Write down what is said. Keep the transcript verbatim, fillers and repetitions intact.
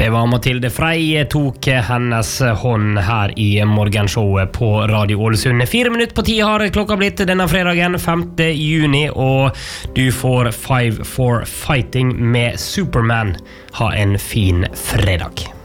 Det var Mathilde Frey, tok hennes hånd her i morgenshowet på Radio Ålesund. Fire minutter på ti har klokka blitt denne fredagen, femte juni, og du får Five for Fighting med Superman. Ha en fin fredag.